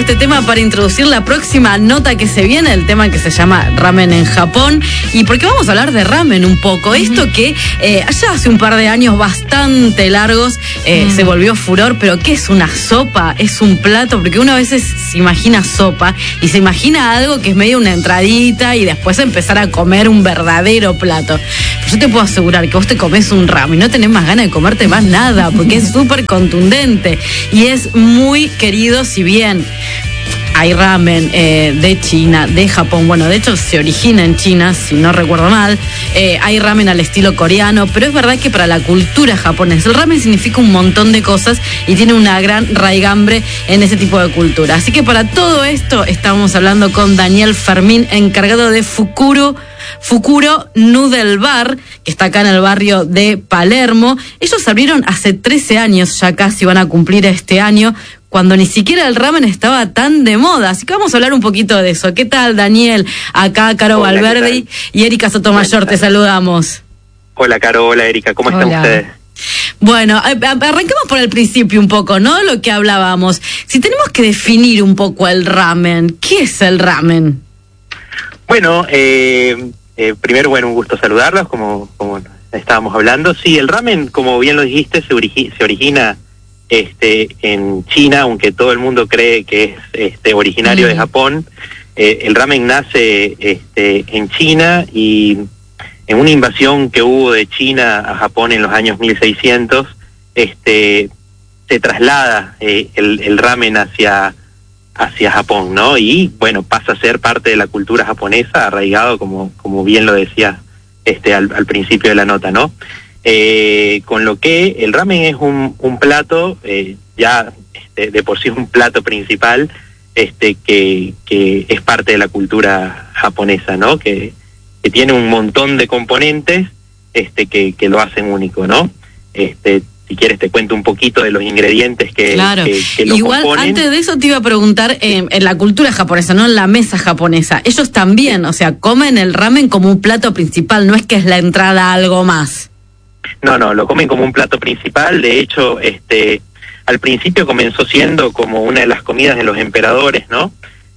este tema para introducir la próxima nota que se viene, el tema que se llama ramen en Japón, y porque vamos a hablar de ramen un poco. Esto que ya hace un par de años bastante largos se volvió furor, pero ¿qué es una sopa? Es un plato, porque uno a veces se imagina sopa y se imagina algo que es medio una entradita y después empezar a comer un verdadero plato. Pero yo te puedo asegurar que vos te comés un ramen y no tenés más ganas de comerte más nada, porque es súper contundente y es muy querido, si bien hay ramen de China, de Japón, bueno, de hecho se origina en China, si no recuerdo mal, hay ramen al estilo coreano, pero es verdad que para la cultura japonesa el ramen significa un montón de cosas y tiene una gran raigambre en ese tipo de cultura. Así que para todo esto estamos hablando con Daniel Fermín, encargado de Fukuro Noodle Bar, que está acá en el barrio de Palermo. Ellos abrieron hace 13 años, ya casi van a cumplir este año, cuando ni siquiera el ramen estaba tan de moda. Así que vamos a hablar un poquito de eso. ¿Qué tal, Daniel? Acá Caro Valverde y Erika Sotomayor, te saludamos. Hola, Caro. Hola, Erika. ¿Cómo están ustedes? Bueno, arranquemos por el principio un poco, ¿no? Lo que hablábamos. Si tenemos que definir un poco el ramen, ¿qué es el ramen? Bueno, primero, bueno, un gusto saludarlos, como estábamos hablando. Sí, el ramen, como bien lo dijiste, se origina en China, aunque todo el mundo cree que es originario de Japón. El ramen nace en China, y en una invasión que hubo de China a Japón en los años 1600, se traslada el ramen hacia Japón, ¿no? Y bueno, pasa a ser parte de la cultura japonesa, arraigado, como bien lo decía al principio de la nota, ¿no? Con lo que el ramen es un plato, ya de por sí un plato principal, que es parte de la cultura japonesa, ¿no? Que tiene un montón de componentes que lo hacen único, ¿no? Si quieres te cuento un poquito de los ingredientes que lo Igual, componen. Antes de eso te iba a preguntar, en la cultura japonesa, no en la mesa japonesa, ellos también, o sea, comen el ramen como un plato principal, no es que es la entrada a algo más. No, lo comen como un plato principal. De hecho, al principio comenzó siendo como una de las comidas de los emperadores, ¿no?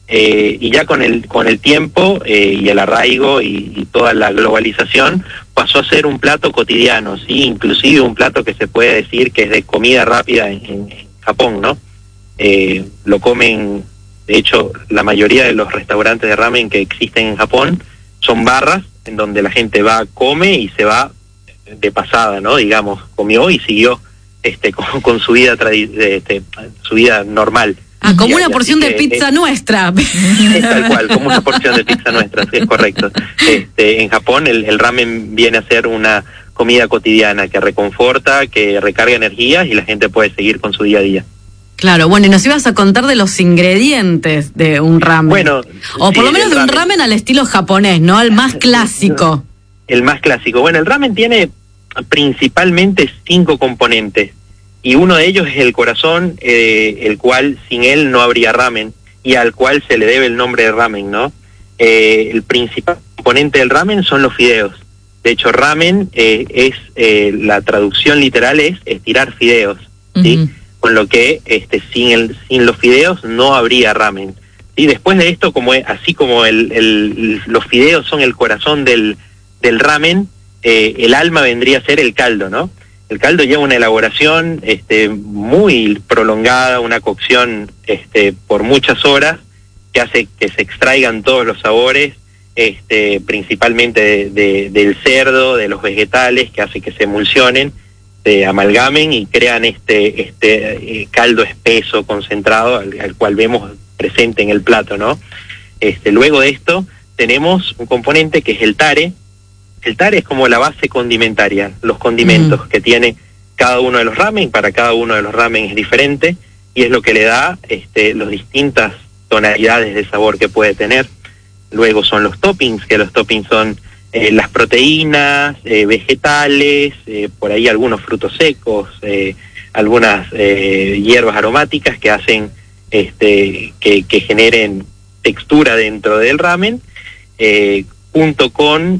Y ya con el tiempo y el arraigo y toda la globalización, pasó a ser un plato cotidiano, sí, inclusive un plato que se puede decir que es de comida rápida en Japón, ¿no? Lo comen, de hecho, la mayoría de los restaurantes de ramen que existen en Japón son barras en donde la gente va, come y se va de pasada, ¿no? Digamos, comió y siguió con su vida su vida normal. Como una porción de pizza nuestra. Es tal cual, como una porción de pizza nuestra, sí, es correcto. En Japón el ramen viene a ser una comida cotidiana que reconforta, que recarga energías y la gente puede seguir con su día a día. Claro, bueno, y nos ibas a contar de los ingredientes de un ramen. Bueno, o por lo menos de un ramen al estilo japonés, ¿no? El más clásico. El más clásico. Bueno, el ramen tiene principalmente 5 componentes. Y uno de ellos es el corazón, el cual sin él no habría ramen, y al cual se le debe el nombre de ramen, ¿no? El principal componente del ramen son los fideos. De hecho, ramen la traducción literal es estirar fideos, ¿sí? Con lo que sin los fideos no habría ramen. Y después de esto, así como los fideos son el corazón del ramen, el alma vendría a ser el caldo, ¿no? El caldo lleva una elaboración muy prolongada, una cocción por muchas horas, que hace que se extraigan todos los sabores, principalmente del cerdo, de los vegetales, que hace que se emulsionen, se amalgamen y crean caldo espeso, concentrado, al cual vemos presente en el plato, ¿no? Luego de esto tenemos un componente que es el tare. El tare es como la base condimentaria, los condimentos que tiene cada uno de los ramen. Para cada uno de los ramen es diferente y es lo que le da las distintas tonalidades de sabor que puede tener. Luego son los toppings, que los toppings son las proteínas, vegetales, por ahí algunos frutos secos, algunas hierbas aromáticas que hacen que generen textura dentro del ramen, junto con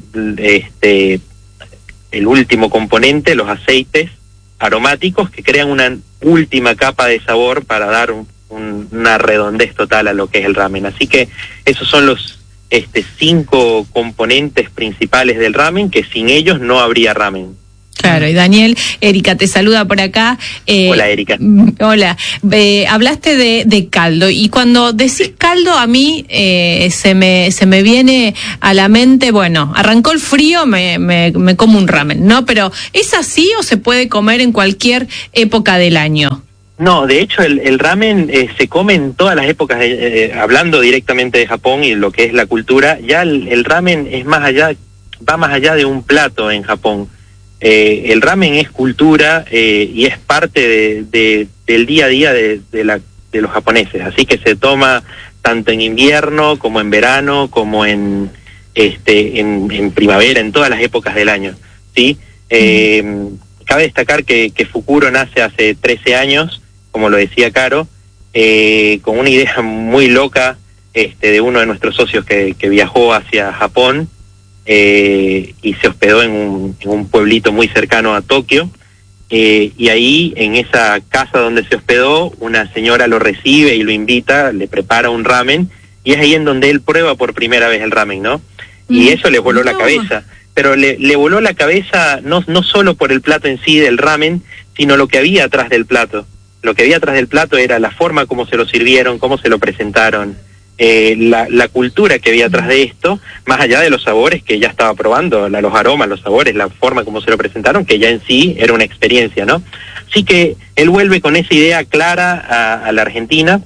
el último componente, los aceites aromáticos, que crean una última capa de sabor para dar una redondez total a lo que es el ramen. Así que esos son los 5 componentes principales del ramen, que sin ellos no habría ramen. Claro, y Daniel, Erika te saluda por acá. Hola, Erika. Hola, hablaste de caldo, y cuando decís caldo a mí se me viene a la mente, bueno, arrancó el frío, me como un ramen, ¿no? Pero ¿es así o se puede comer en cualquier época del año? No, de hecho el ramen se come en todas las épocas, hablando directamente de Japón y lo que es la cultura, ya el ramen es va más allá de un plato en Japón. El ramen es cultura y es parte del día a día de los japoneses, así que se toma tanto en invierno como en verano, como en primavera, en todas las épocas del año, ¿sí? Cabe destacar que Fukuro nace hace 13 años, como lo decía Caro, con una idea muy loca de uno de nuestros socios que viajó hacia Japón, y se hospedó en un pueblito muy cercano a Tokio, y ahí en esa casa donde se hospedó, una señora lo recibe y lo invita, le prepara un ramen, y es ahí en donde él prueba por primera vez el ramen, ¿no? Y eso le voló la cabeza, pero le voló la cabeza no solo por el plato en sí del ramen, sino lo que había atrás del plato. Lo que había atrás del plato era la forma como se lo sirvieron, cómo se lo presentaron, la cultura que había atrás de esto, más allá de los sabores que ya estaba probando, los aromas, los sabores, la forma como se lo presentaron, que ya en sí era una experiencia, ¿no? Así que él vuelve con esa idea clara a la Argentina,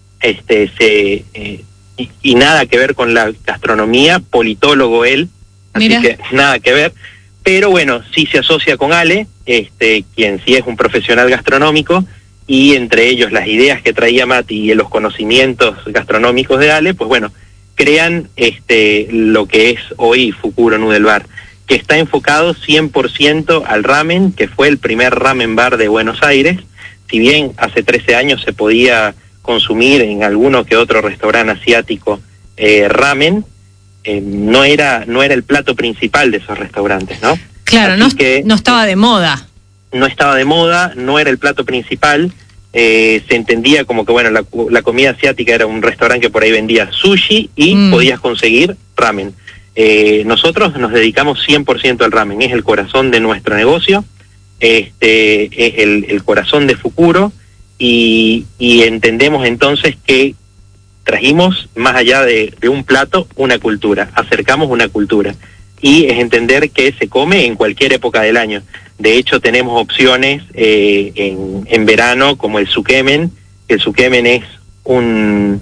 y nada que ver con la gastronomía, politólogo él, así Mira. que nada que ver, pero bueno, sí se asocia con Ale, quien sí es un profesional gastronómico, y entre ellos las ideas que traía Mati y los conocimientos gastronómicos de Ale, pues bueno, crean lo que es hoy Fukuro Noodle Bar, que está enfocado 100% al ramen, que fue el primer ramen bar de Buenos Aires. Si bien hace 13 años se podía consumir en alguno que otro restaurante asiático ramen, no era el plato principal de esos restaurantes, ¿no? Claro, no estaba de moda. No estaba de moda, no era el plato principal, se entendía como que bueno, la comida asiática era un restaurante que por ahí vendía sushi y podías conseguir ramen. Nosotros nos dedicamos 100% al ramen, es el corazón de nuestro negocio, es el corazón de Fukuro, y entendemos entonces que trajimos más allá de un plato una cultura, acercamos una cultura, y es entender que se come en cualquier época del año. De hecho, tenemos opciones en verano, como el tsukemen. El tsukemen es un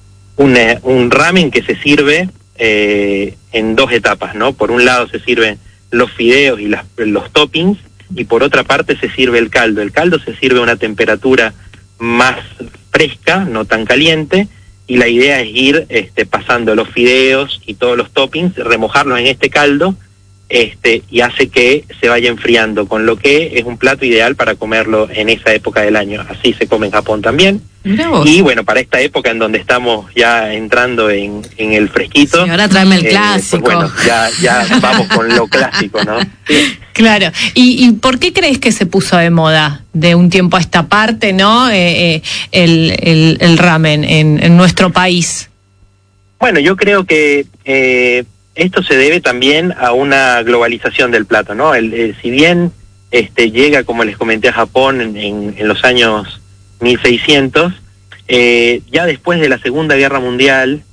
ramen que se sirve en 2 etapas, ¿no? Por un lado se sirven los fideos y los toppings, y por otra parte se sirve el caldo. El caldo se sirve a una temperatura más fresca, no tan caliente, y la idea es ir pasando los fideos y todos los toppings, remojarlos en este caldo, y hace que se vaya enfriando, con lo que es un plato ideal para comerlo en esa época del año. Así se come en Japón también. Y bueno, para esta época en donde estamos ya entrando en el fresquito, sí, ahora tráeme el clásico. Pues bueno, ya vamos con lo clásico, ¿no? Sí. Claro. ¿Y por qué crees que se puso de moda de un tiempo a esta parte, ¿no? El ramen en nuestro país. Bueno, yo creo que esto se debe también a una globalización del plato, ¿no? Si bien llega, como les comenté, a Japón en los años 1600, ya después de la Segunda Guerra Mundial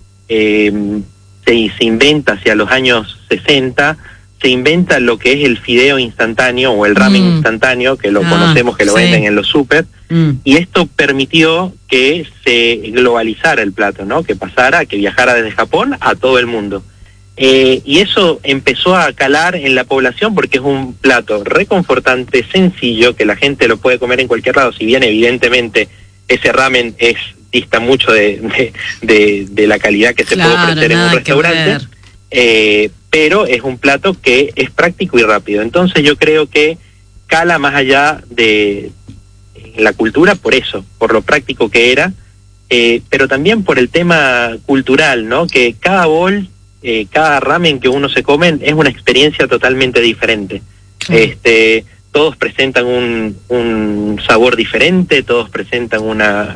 se inventa hacia los años 60, se inventa lo que es el fideo instantáneo o el ramen instantáneo, que lo conocemos, que lo venden en los súper, y esto permitió que se globalizara el plato, ¿no? Que pasara, que viajara desde Japón a todo el mundo. Y eso empezó a calar en la población porque es un plato reconfortante, sencillo, que la gente lo puede comer en cualquier lado, si bien evidentemente ese ramen dista mucho de la calidad que se puede ofrecer en un restaurante, pero es un plato que es práctico y rápido. Entonces yo creo que cala más allá de la cultura por eso, por lo práctico que era, pero también por el tema cultural, ¿no? Que cada bol, cada ramen que uno se come es una experiencia totalmente diferente. todos presentan un sabor diferente, todos presentan una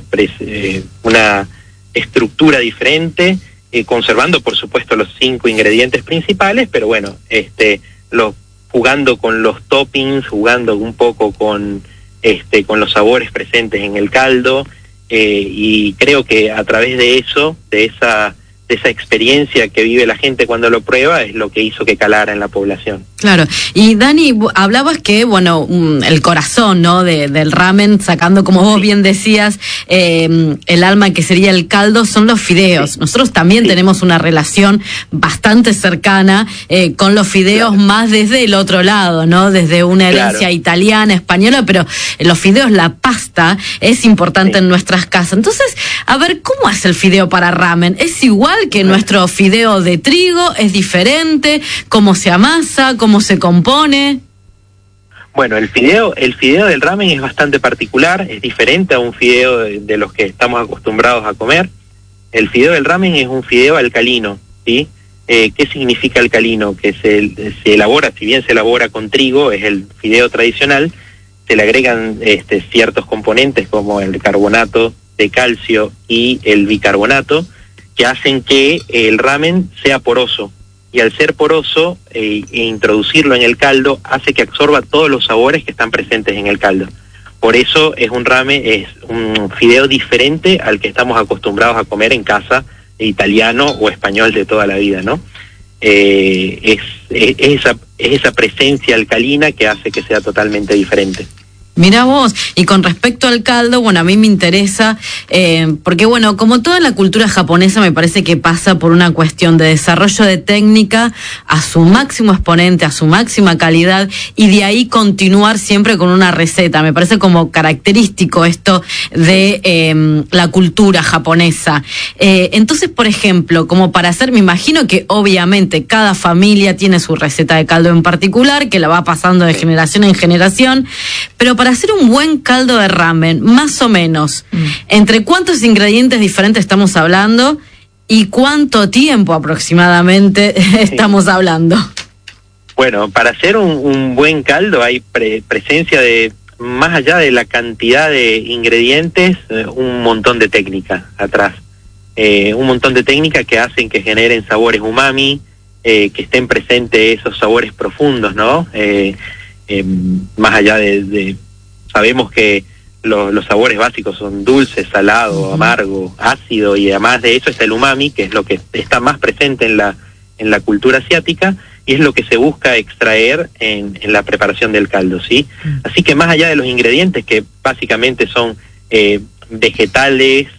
estructura diferente, conservando por supuesto los 5 ingredientes principales, pero bueno, jugando con los toppings, jugando un poco con los sabores presentes en el caldo, y creo que a través de eso, de esa experiencia que vive la gente cuando lo prueba, es lo que hizo que calara en la población. Claro. Y Dani, hablabas que, bueno, el corazón, ¿no?, del ramen, sacando, como vos bien decías, el alma que sería el caldo, son los fideos. Sí. Nosotros también tenemos una relación bastante cercana con los fideos, más desde el otro lado, ¿no?, desde una herencia italiana, española, pero los fideos, la pasta, es importante en nuestras casas. Entonces, a ver, ¿cómo es el fideo para ramen? ¿Es igual que nuestro fideo de trigo? ¿Es diferente? ¿Cómo se amasa? ¿Cómo se compone? Bueno, el fideo del ramen es bastante particular, es diferente a un fideo de los que estamos acostumbrados a comer. El fideo del ramen es un fideo alcalino, ¿sí? ¿Qué significa alcalino? Que se elabora, si bien se elabora con trigo, es el fideo tradicional, se le agregan ciertos componentes como el carbonato de calcio y el bicarbonato, que hacen que el ramen sea poroso. Y al ser poroso e introducirlo en el caldo hace que absorba todos los sabores que están presentes en el caldo. Por eso es un fideo diferente al que estamos acostumbrados a comer en casa, italiano o español de toda la vida, ¿no? Es esa presencia alcalina que hace que sea totalmente diferente. Mirá vos, y con respecto al caldo, bueno, a mí me interesa, porque bueno, como toda la cultura japonesa me parece que pasa por una cuestión de desarrollo de técnica a su máximo exponente, a su máxima calidad, y de ahí continuar siempre con una receta. Me parece como característico esto de la cultura japonesa. Entonces, por ejemplo, como para hacer, me imagino que obviamente cada familia tiene su receta de caldo en particular, que la va pasando de generación en generación, pero para hacer un buen caldo de ramen, más o menos, ¿entre cuántos ingredientes diferentes estamos hablando y cuánto tiempo aproximadamente estamos hablando? Bueno, para hacer un buen caldo hay presencia de, más allá de la cantidad de ingredientes, un montón de técnica atrás. Un montón de técnicas que hacen que generen sabores umami, que estén presentes esos sabores profundos, ¿no? Más allá sabemos que los sabores básicos son dulce, salado, amargo, ácido, y además de eso está el umami, que es lo que está más presente en la cultura asiática, y es lo que se busca extraer en la preparación del caldo, ¿sí? Así que más allá de los ingredientes, que básicamente son vegetales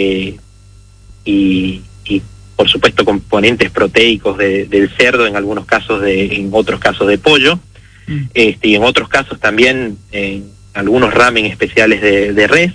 y por supuesto componentes proteicos del cerdo, en algunos casos en otros casos de pollo, y en otros casos también algunos ramen especiales de res,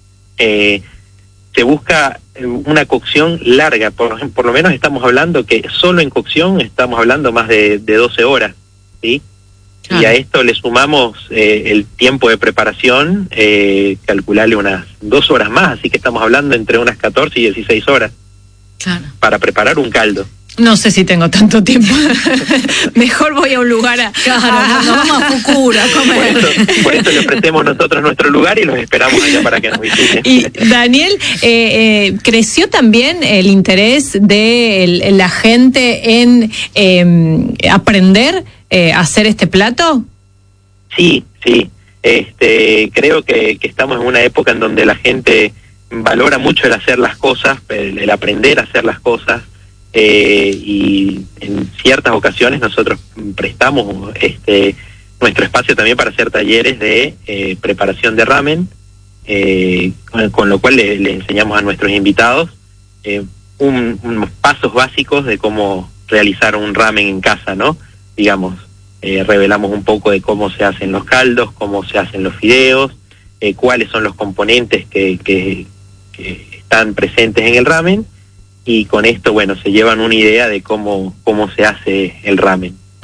se busca una cocción larga. Por lo menos estamos hablando que solo en cocción estamos hablando más de 12 horas, ¿sí? Y a esto le sumamos el tiempo de preparación, calcularle unas 2 horas más, así que estamos hablando entre unas 14 y 16 horas para preparar un caldo. No sé si tengo tanto tiempo. Mejor voy a un lugar nos vamos a Fukura a comer. Por eso le ofrecemos nosotros nuestro lugar y los esperamos allá para que nos visiten. Y Daniel, ¿creció también el interés de la gente en aprender a hacer este plato? Sí. Creo que estamos en una época en donde la gente valora mucho el hacer las cosas, el aprender a hacer las cosas. Y en ciertas ocasiones nosotros prestamos nuestro espacio también para hacer talleres de preparación de ramen, con lo cual le enseñamos a nuestros invitados unos pasos básicos de cómo realizar un ramen en casa, ¿no? Digamos, revelamos un poco de cómo se hacen los caldos, cómo se hacen los fideos, cuáles son los componentes que están presentes en el ramen. Y con esto, bueno, se llevan una idea de cómo se hace el ramen.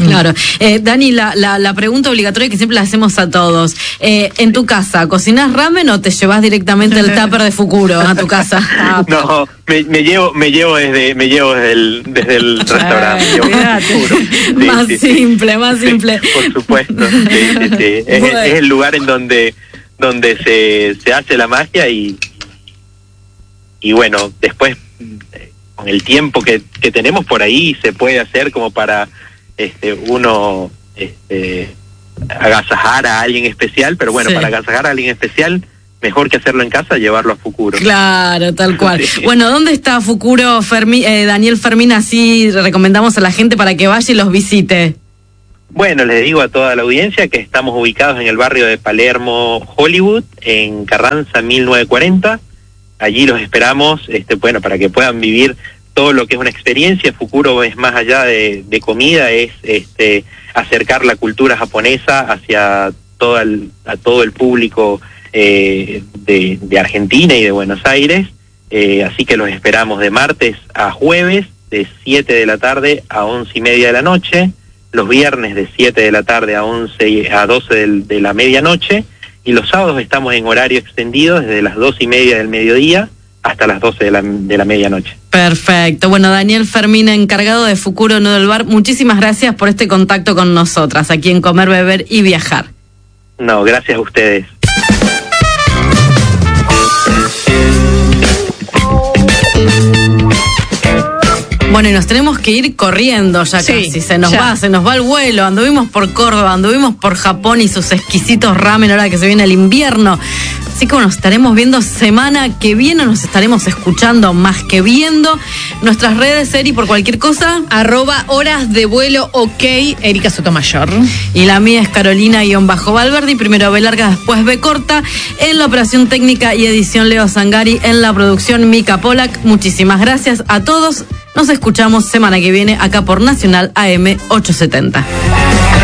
Claro. Dani, la pregunta obligatoria que siempre la hacemos a todos. En tu casa, ¿cocinás ramen o te llevas directamente el tupper de Fukuro a tu casa? No, me llevo desde el restaurante. Más simple. Por supuesto. Sí. Es el lugar en donde se hace la magia y bueno, después con el tiempo que tenemos por ahí se puede hacer como para uno agasajar a alguien especial, pero bueno, para agasajar a alguien especial mejor que hacerlo en casa, llevarlo a Fukuro. Claro, tal cual. Sí. Bueno, ¿dónde está Fukuro, Daniel Fermín? Así recomendamos a la gente para que vaya y los visite. Bueno, les digo a toda la audiencia que estamos ubicados en el barrio de Palermo, Hollywood, en Carranza 1940. Allí los esperamos, bueno, para que puedan vivir todo lo que es una experiencia. Fukuro es más allá de comida, es acercar la cultura japonesa hacia a todo el público de Argentina y de Buenos Aires. Así que los esperamos de martes a jueves, de 7 de la tarde a 11:30 de la noche, los viernes de 7 de la tarde a 12 de la medianoche, y los sábados estamos en horario extendido desde las 2:30 del mediodía hasta las 12 de la medianoche. Perfecto. Bueno, Daniel Fermín, encargado de Fukuro Noodle Bar, muchísimas gracias por este contacto con nosotras aquí en Comer, Beber y Viajar. No, gracias a ustedes. Bueno, y nos tenemos que ir corriendo ya casi, se nos va el vuelo. Anduvimos por Córdoba, anduvimos por Japón y sus exquisitos ramen ahora que se viene el invierno. Así que bueno, nos estaremos viendo semana que viene, nos estaremos escuchando más que viendo. Nuestras redes, Eri, por cualquier cosa. @horasdevuelo_ok, Erika Sotomayor. Y la mía es Carolina_Valverdi, primero B larga, después B corta. En la operación técnica y edición Leo Zangari, en la producción Mica Polak. Muchísimas gracias a todos. Nos escuchamos semana que viene acá por Nacional AM 870.